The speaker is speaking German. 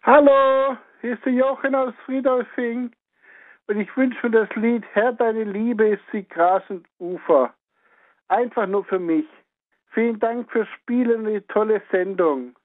Hallo, hier ist der Jochen aus Friedolfing und ich wünsche mir das Lied Herr, deine Liebe ist wie Gras und Ufer. Einfach nur für mich. Vielen Dank fürs Spielen und die tolle Sendung.